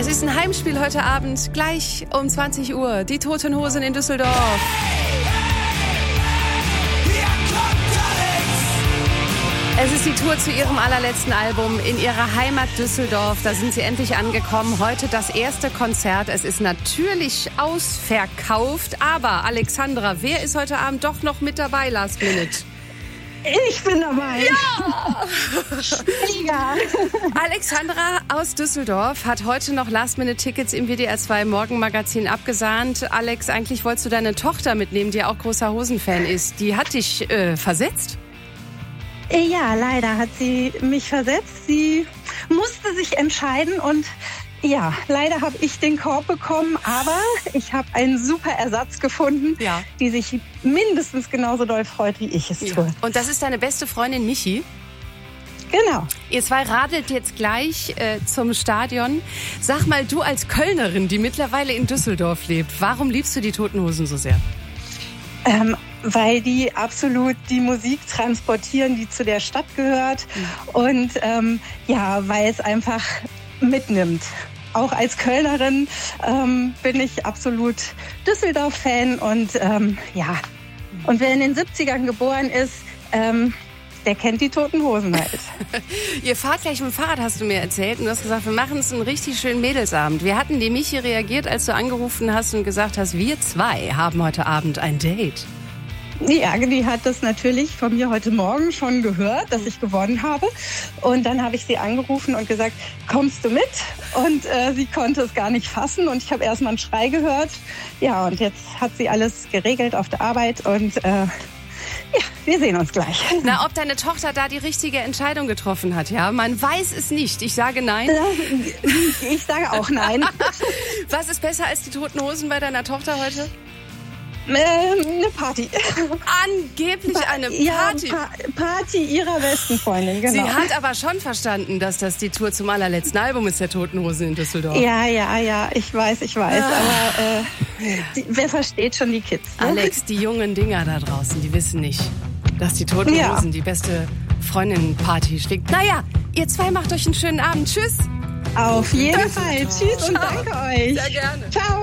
ist ein Heimspiel heute Abend, gleich um 20 Uhr. Die Toten Hosen in Düsseldorf. Es ist die Tour zu ihrem allerletzten Album in ihrer Heimat Düsseldorf. Da sind sie endlich angekommen. Heute das erste Konzert. Es ist natürlich ausverkauft. Aber Alexandra, wer ist heute Abend doch noch mit dabei, Last Minute? Ich bin dabei. Ja! Mega. Alexandra aus Düsseldorf hat heute noch Last-Minute-Tickets im WDR 2 Morgenmagazin abgesahnt. Alex, eigentlich wolltest du deine Tochter mitnehmen, die auch großer Hosen-Fan ist. Die hat dich versetzt? Ja, leider hat sie mich versetzt. Sie musste sich entscheiden und ja, leider habe ich den Korb bekommen, aber ich habe einen super Ersatz gefunden, die sich mindestens genauso doll freut, wie ich es tue. Und das ist deine beste Freundin Michi? Genau. Ihr zwei radelt jetzt gleich zum Stadion. Sag mal, du als Kölnerin, die mittlerweile in Düsseldorf lebt, warum liebst du die Toten Hosen so sehr? Weil die absolut die Musik transportieren, die zu der Stadt gehört. Und weil es einfach mitnimmt. Auch als Kölnerin bin ich absolut Düsseldorf-Fan und und wer in den 70ern geboren ist, der kennt die Toten Hosen halt. Ihr fahrt gleich mit dem Fahrrad, hast du mir erzählt, und du hast gesagt, wir machen es einen richtig schönen Mädelsabend. Wie hatten die Michi reagiert, als du angerufen hast und gesagt hast, wir zwei haben heute Abend ein Date? Ja, die hat das natürlich von mir heute Morgen schon gehört, dass ich gewonnen habe. Und dann habe ich sie angerufen und gesagt, kommst du mit? Und sie konnte es gar nicht fassen. Und ich habe erstmal einen Schrei gehört. Ja, und jetzt hat sie alles geregelt auf der Arbeit. Und wir sehen uns gleich. Na, ob deine Tochter da die richtige Entscheidung getroffen hat, ja? Man weiß es nicht. Ich sage nein. Ich sage auch nein. Was ist besser als die Toten Hosen bei deiner Tochter heute? Eine Party. Angeblich eine Party? Ja, Party ihrer besten Freundin, genau. Sie hat aber schon verstanden, dass das die Tour zum allerletzten Album ist, der Toten Hosen in Düsseldorf. Ja, ich weiß. Aber wer versteht schon die Kids? Ne? Alex, die jungen Dinger da draußen, die wissen nicht, dass die Toten Hosen die beste Freundin-Party schlägt. Naja, ihr zwei macht euch einen schönen Abend. Tschüss. Auf jeden Fall. Tschüss und danke euch. Sehr gerne. Ciao.